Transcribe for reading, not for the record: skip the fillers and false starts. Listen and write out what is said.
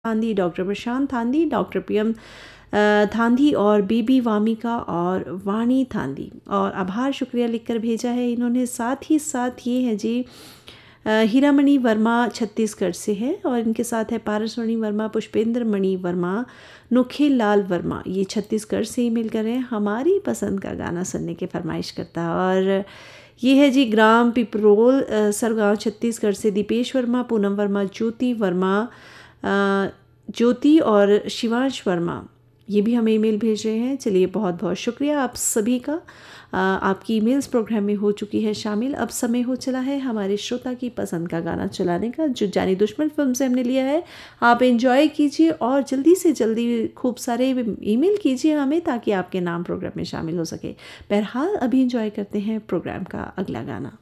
थांदी, doctor प्रशांत थांदी, doctor PM थांदी और baby Wamiqa और वाणी थांदी। और आभार शुक्रिया लिखकर भेजा है इन्होंने। साथ ही साथ ये है जी हीरामणि वर्मा छत्तीसगढ़ से है, और इनके साथ है पारसमणि वर्मा, पुष्पेंद्र मणि वर्मा, नोखेल लाल वर्मा, ये छत्तीसगढ़ से ही मिलकर हैं। हमारी पसंद का गाना सुनने की फरमाइश करता है। और ये है जी ग्राम पिपरोल सरगांव छत्तीसगढ़ से दीपेश वर्मा, पूनम वर्मा, ज्योति वर्मा, ज्योति और शिवांश वर्मा, ये भी हमें ईमेल भेज रहे हैं। चलिए बहुत बहुत शुक्रिया आप सभी का। आपकी ईमेल्स प्रोग्राम में हो चुकी है शामिल। अब समय हो चला है हमारे श्रोता की पसंद का गाना चलाने का, जो जानी दुश्मन फिल्म से हमने लिया है। आप एंजॉय कीजिए और जल्दी से जल्दी खूब सारे ईमेल कीजिए हमें, ताकि आपके नाम प्रोग्राम में शामिल हो सके। बहरहाल अभी एंजॉय करते हैं प्रोग्राम का अगला गाना।